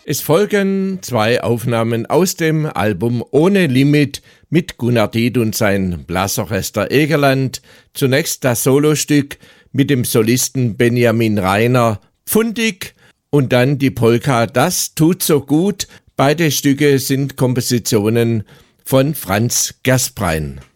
Es folgen 2 Aufnahmen aus dem Album Ohne Limit mit Gunnar Diet und sein Blasorchester Egerland. Zunächst das Solostück mit dem Solisten Benjamin Rainer, Pfundig, und dann die Polka Das tut so gut. Beide Stücke sind Kompositionen von Franz Gersprein.